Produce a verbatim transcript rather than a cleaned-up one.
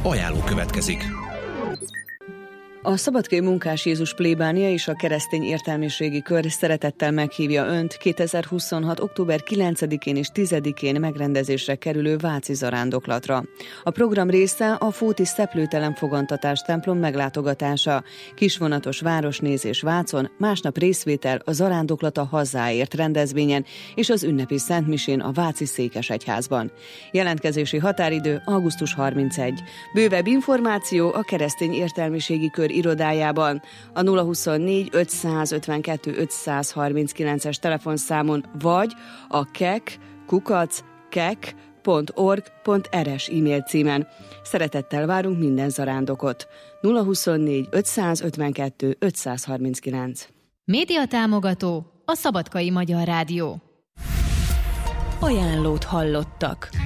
Ajánló következik. A Szabadkai Munkás Jézus plébánia és a Keresztény Értelmiségi Kör szeretettel meghívja Önt kétezer-huszonhat. október kilencedikén és tizedikén megrendezésre kerülő váci zarándoklatra. A program része a Fóti Szeplőtelen Fogantatás templom meglátogatása, kisvonatos városnézés Vácon, másnap részvétel a Zarándoklat a Hazáért rendezvényen és az ünnepi szentmisén a Váci Székesegyházban. Jelentkezési határidő augusztus harmincegyedike. Bővebb információ a Keresztény Értelmiségi Kör irodájában a nulla huszonnégy ötszázötvenkettő ötszázharminckilences telefonszámon vagy a kek kukac kek pont org pont rs e-mail címen. Szeretettel várunk minden zarándokot. nulla huszonnégy ötszázötvenkettő ötszázharminckilenc. Média támogató a Szabadkai Magyar Rádió. Ajánlót hallottak.